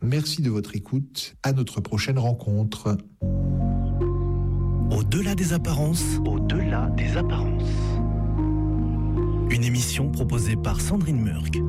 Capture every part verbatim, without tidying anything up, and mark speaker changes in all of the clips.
Speaker 1: Merci de votre écoute. À notre prochaine rencontre.
Speaker 2: Au-delà des apparences.
Speaker 3: Au-delà des apparences.
Speaker 2: Une émission proposée par Sandrine Murk.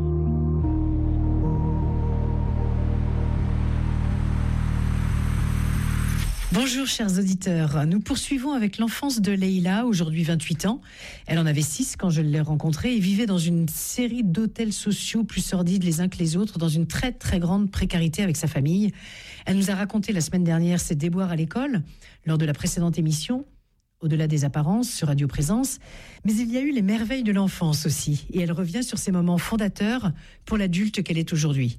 Speaker 4: Bonjour chers auditeurs, nous poursuivons avec l'enfance de Leïla, aujourd'hui vingt-huit ans. Elle en avait six quand je l'ai rencontrée et vivait dans une série d'hôtels sociaux plus sordides les uns que les autres, dans une très très grande précarité avec sa famille. Elle nous a raconté la semaine dernière ses déboires à l'école, lors de la précédente émission, Au-delà des apparences, sur Radio Présence. Mais il y a eu les merveilles de l'enfance aussi, et elle revient sur ces moments fondateurs pour l'adulte qu'elle est aujourd'hui.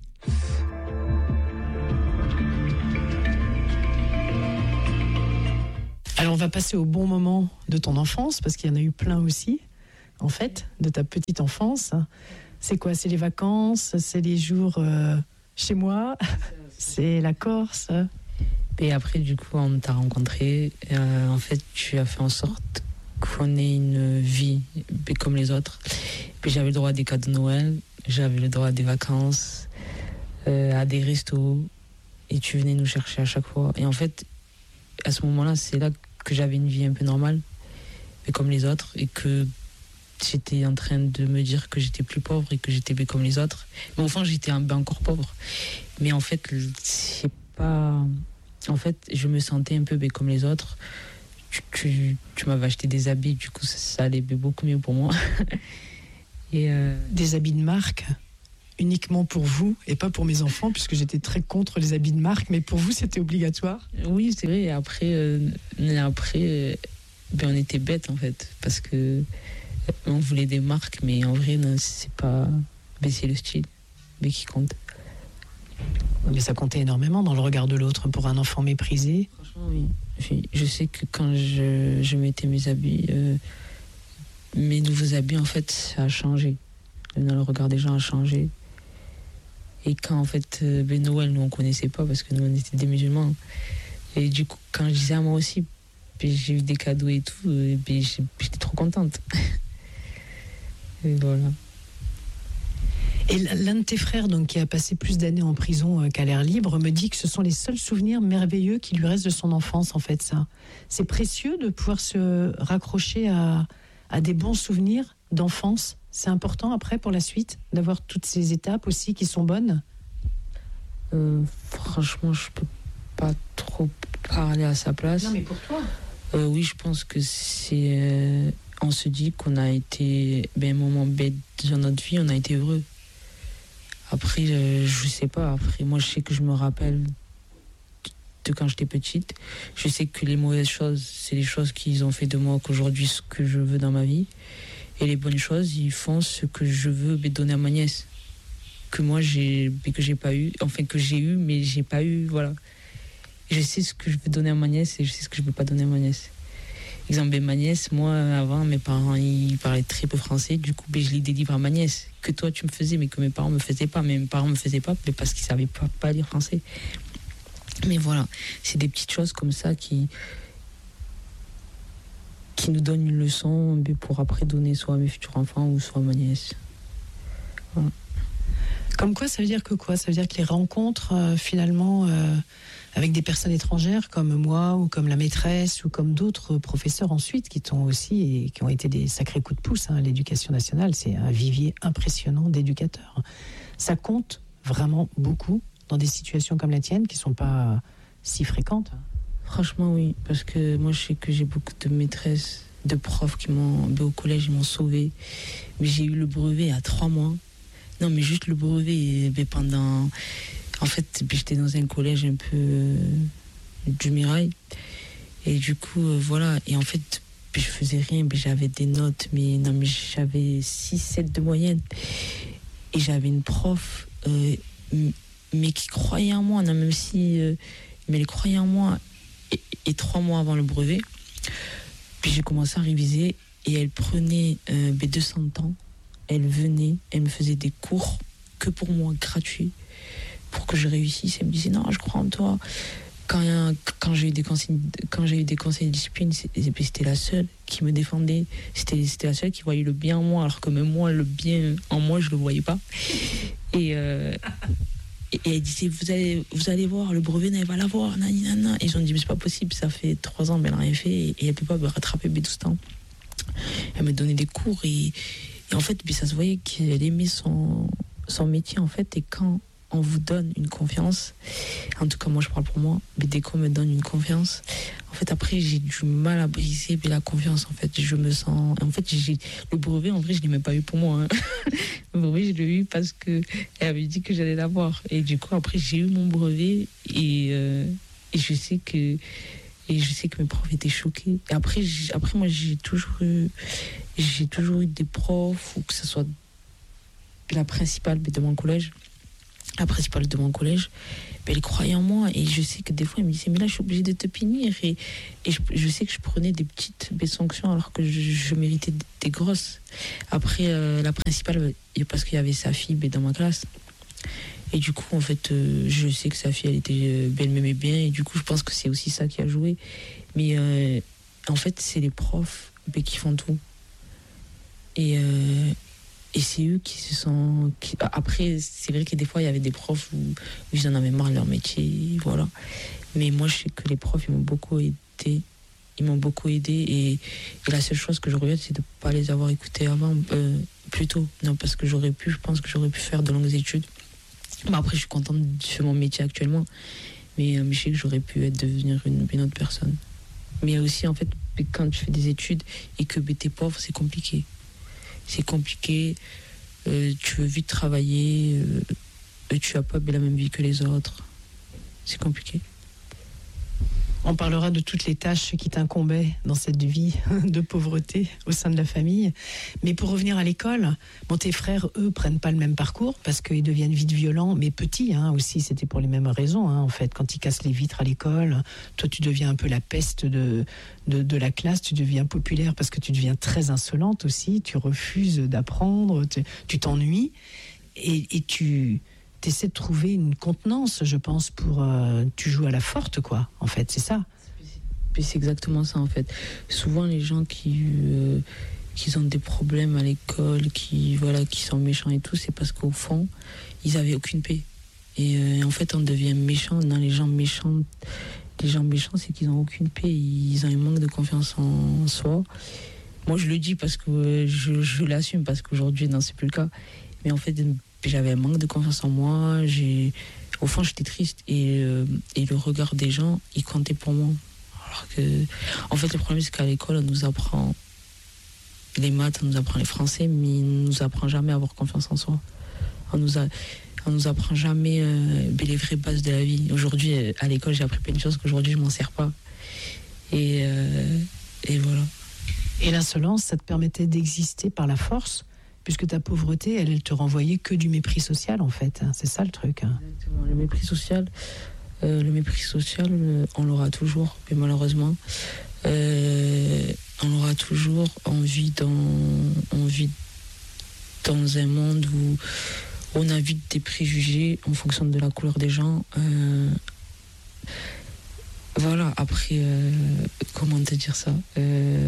Speaker 4: Alors on va passer au bon moment de ton enfance, parce qu'il y en a eu plein aussi, en fait, de ta petite enfance. C'est quoi? C'est les vacances? C'est les jours euh, chez moi? C'est la Corse?
Speaker 5: Et après, du coup, on t'a rencontré. Euh, en fait, tu as fait en sorte qu'on ait une vie comme les autres. Puis j'avais le droit à des cadeaux de Noël, j'avais le droit à des vacances, euh, à des restos. Et tu venais nous chercher à chaque fois. Et en fait, à ce moment-là, c'est là que j'avais une vie un peu normale, mais comme les autres, et que j'étais en train de me dire que j'étais plus pauvre et que j'étais bien comme les autres. Mais au fond, j'étais un, ben encore pauvre. Mais en fait, c'est pas... En fait, je me sentais un peu ben comme les autres. Tu, tu, tu m'avais acheté des habits, du coup, ça, ça allait beaucoup mieux pour moi. et euh...
Speaker 4: Des habits de marque uniquement pour vous et pas pour mes enfants, puisque j'étais très contre les habits de marque, mais pour vous c'était obligatoire?
Speaker 5: Oui, c'est vrai. Et après, euh, après euh, ben on était bêtes en fait, parce que on voulait des marques, mais en vrai, non, c'est pas. Ben, c'est le style mais qui compte.
Speaker 4: Mais ça comptait énormément dans le regard de l'autre pour un enfant méprisé.
Speaker 5: Franchement, oui. Je sais que quand je, je mettais mes habits, euh, mes nouveaux habits, en fait, ça a changé. Dans le regard des gens a changé. Et quand en fait, euh, ben Noël, nous on connaissait pas parce que nous on était des musulmans. Et du coup, quand je disais à moi aussi, ben, j'ai eu des cadeaux et tout, et ben, j'étais trop contente. Et voilà.
Speaker 4: Et l'un de tes frères, donc, qui a passé plus d'années en prison qu'à l'air libre, me dit que ce sont les seuls souvenirs merveilleux qui lui restent de son enfance, en fait, ça. C'est précieux de pouvoir se raccrocher à, à des bons souvenirs d'enfance. C'est important après pour la suite d'avoir toutes ces étapes aussi qui sont bonnes.
Speaker 5: Euh, franchement, je peux pas trop parler à sa place.
Speaker 4: Non, mais pour toi.
Speaker 5: Euh, oui, je pense que c'est. Euh, on se dit qu'on a été ben, un moment bête dans notre vie, on a été heureux. Après, euh, je sais pas. Après, moi, je sais que je me rappelle de quand j'étais petite. Je sais que les mauvaises choses, c'est les choses qu'ils ont fait de moi qu'aujourd'hui, ce que je veux dans ma vie. Et les bonnes choses, ils font ce que je veux donner à ma nièce. Que moi, j'ai, que j'ai pas eu. Enfin, que j'ai eu, mais j'ai pas eu, voilà. Je sais ce que je veux donner à ma nièce et je sais ce que je veux pas donner à ma nièce. Exemple, ben, ma nièce, moi, avant, mes parents, ils parlaient très peu français. Du coup, ben, je lis des livres à ma nièce. Que toi, tu me faisais, mais que mes parents me faisaient pas. Mais mes parents me faisaient pas mais parce qu'ils savaient pas, pas lire français. Mais voilà, c'est des petites choses comme ça qui... qui nous donne une leçon pour après donner soit à mes futurs enfants ou soit à ma nièce. Voilà.
Speaker 4: Comme quoi, ça veut dire que quoi? Ça veut dire que les rencontres, euh, finalement, euh, avec des personnes étrangères comme moi ou comme la maîtresse ou comme d'autres professeurs ensuite qui t'ont aussi et qui ont été des sacrés coups de pouce. Hein. L'éducation nationale, c'est un vivier impressionnant d'éducateurs. Ça compte vraiment beaucoup dans des situations comme la tienne qui ne sont pas si fréquentes.
Speaker 5: Franchement, oui, parce que moi, je sais que j'ai beaucoup de maîtresses, de profs qui m'ont, au collège, ils m'ont sauvé. Mais j'ai eu le brevet à trois mois. Non, mais juste le brevet, mais pendant... En fait, j'étais dans un collège un peu euh, du Mirail. Et du coup, euh, voilà. Et en fait, je faisais rien, mais j'avais des notes. Mais non, mais j'avais six sept de moyenne. Et j'avais une prof, euh, mais qui croyait en moi. Non, même si... Euh, mais elle croyait en moi. Et, et trois mois avant le brevet, puis j'ai commencé à réviser. Et elle prenait euh, mes deux cents temps. Elle venait, elle me faisait des cours que pour moi, gratuits, pour que je réussisse. Elle me disait non, je crois en toi. Quand, quand j'ai eu des conseils, quand j'ai eu des conseils de discipline, c'était la seule qui me défendait. C'était, c'était la seule qui voyait le bien en moi, alors que même moi, le bien en moi, je le voyais pas. Et, euh, Et, et elle disait, vous allez, vous allez voir, le brevet, elle va l'avoir, nanana. Et ils ont dit, mais c'est pas possible, ça fait trois ans, mais elle n'a rien fait, et, et elle peut pas me rattraper tout ce temps. Elle me donnait des cours, et, et en fait, puis ça se voyait qu'elle aimait son, son métier, en fait, et quand on vous donne une confiance, en tout cas moi je parle pour moi, mais dès qu'on me donne une confiance, en fait après j'ai du mal à briser mais la confiance, en fait je me sens, en fait j'ai le brevet, en vrai je l'ai même pas eu pour moi, hein. Le brevet je l'ai eu parce que elle avait dit que j'allais l'avoir, et du coup après j'ai eu mon brevet, et, euh, et je sais que et je sais que mes profs étaient choqués. Et après après moi j'ai toujours eu j'ai toujours eu des profs, ou que ce soit la principale de mon collège, la principale de mon collège, elle croyait en moi, et je sais que des fois elle me disait, mais là je suis obligée de te punir, et, et je, je sais que je prenais des petites des sanctions alors que je, je méritais des grosses. Après euh, la principale, parce qu'il y avait sa fille dans ma classe, et du coup en fait euh, je sais que sa fille elle était euh, elle m'aimait bien, et du coup je pense que c'est aussi ça qui a joué, mais euh, en fait c'est les profs qui font tout, et euh, Et c'est eux qui se sont... Qui... Après, c'est vrai que des fois, il y avait des profs où, où ils en avaient marre de leur métier, voilà. Mais moi, je sais que les profs, ils m'ont beaucoup aidé. Ils m'ont beaucoup aidé. Et, et la seule chose que je regrette, c'est de ne pas les avoir écoutés avant, euh, plus tôt. Non, parce que j'aurais pu, je pense que j'aurais pu faire de longues études. Mais après, je suis contente de faire mon métier actuellement. Mais, euh, mais je sais que j'aurais pu être, devenir une, une autre personne. Mais aussi, en fait, quand tu fais des études et que bah, t'es pauvre, c'est compliqué. C'est compliqué, euh, tu veux vite travailler, euh, tu n'as pas la même vie que les autres. C'est compliqué.
Speaker 4: On parlera de toutes les tâches qui t'incombaient dans cette vie de pauvreté au sein de la famille. Mais pour revenir à l'école, bon, tes frères, eux, prennent pas le même parcours parce qu'ils deviennent vite violents, mais petits hein, aussi, c'était pour les mêmes raisons. Hein, en fait, quand ils cassent les vitres à l'école, toi, tu deviens un peu la peste de, de, de la classe, tu deviens populaire parce que tu deviens très insolente aussi, tu refuses d'apprendre, tu, tu t'ennuies et, et tu... t'essaies de trouver une contenance, je pense, pour... Euh, tu joues à la forte, quoi, en fait, c'est ça.
Speaker 5: Puis c'est exactement ça, en fait. Souvent, les gens qui, euh, qui ont des problèmes à l'école, qui, voilà, qui sont méchants et tout, c'est parce qu'au fond, ils n'avaient aucune paix. Et euh, en fait, on devient méchant. Dans les gens méchants, les gens méchants, c'est qu'ils n'ont aucune paix. Ils ont un manque de confiance en soi. Moi, je le dis parce que euh, je, je l'assume, parce qu'aujourd'hui, non, c'est plus le cas. Mais en fait... j'avais un manque de confiance en moi, j'ai... au fond j'étais triste, et, euh, et le regard des gens, il comptait pour moi. Alors que, en fait le problème c'est qu'à l'école on nous apprend les maths, on nous apprend les français, mais on ne nous apprend jamais à avoir confiance en soi. On nous, a... on nous apprend jamais euh, les vraies bases de la vie. Aujourd'hui à l'école j'ai appris plein de choses qu'aujourd'hui je m'en sers pas. Et, euh... et voilà.
Speaker 4: Et l'insolence, ça te permettait d'exister par la force ? Puisque ta pauvreté, elle, elle te renvoyait que du mépris social, en fait. C'est ça le truc.
Speaker 5: Exactement. Le mépris social, euh, le mépris social, euh, on l'aura toujours, mais malheureusement, euh, on l'aura toujours. On vit dans, on vit dans un monde où on a vite des préjugés en fonction de la couleur des gens. Euh, voilà. Après, euh, comment te dire ça euh,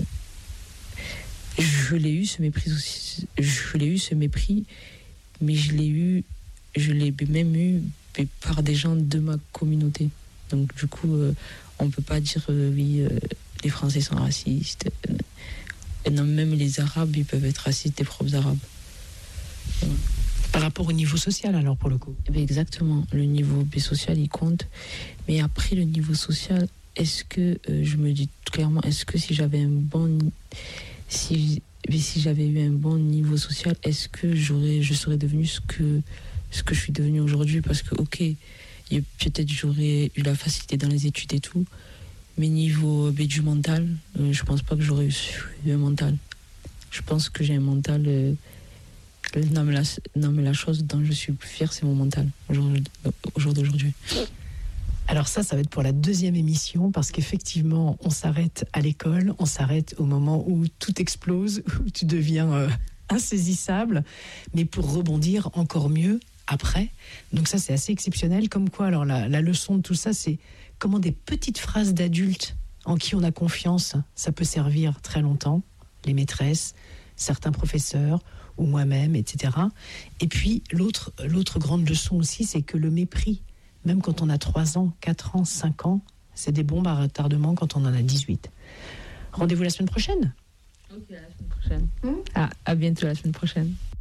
Speaker 5: Je l'ai eu ce mépris aussi, je l'ai eu ce mépris, mais je l'ai eu, je l'ai même eu par des gens de ma communauté. Donc du coup, euh, on peut pas dire euh, oui, euh, les Français sont racistes. Euh, non, même les Arabes, ils peuvent être racistes, les propres Arabes. Ouais.
Speaker 4: Par rapport au niveau social, alors pour le coup.
Speaker 5: Eh bien, exactement, le niveau social, il compte. Mais après le niveau social, est-ce que euh, je me dis clairement, est-ce que si j'avais un bon Si, si j'avais eu un bon niveau social, est-ce que j'aurais, je serais devenue ce que, ce que je suis devenue aujourd'hui ? Parce que, ok, peut-être j'aurais eu la facilité dans les études et tout, mais niveau mais du mental, euh, je pense pas que j'aurais eu un mental. Je pense que j'ai un mental... Euh, non, mais la, non, mais la chose dont je suis plus fière, c'est mon mental, au jour, au jour d'aujourd'hui.
Speaker 4: Alors ça, ça va être pour la deuxième émission, parce qu'effectivement, on s'arrête à l'école, on s'arrête au moment où tout explose, où tu deviens euh, insaisissable, mais pour rebondir encore mieux après. Donc ça, c'est assez exceptionnel. Comme quoi, alors la, la leçon de tout ça, c'est comment des petites phrases d'adultes en qui on a confiance, ça peut servir très longtemps. Les maîtresses, certains professeurs, ou moi-même, et cetera. Et puis, l'autre, l'autre grande leçon aussi, c'est que le mépris, même quand on a trois ans, quatre ans, cinq ans, c'est des bombes à retardement quand on en a dix-huit. Rendez-vous la semaine prochaine.
Speaker 5: Ok, la semaine prochaine. Mmh. Ah, à bientôt la semaine prochaine.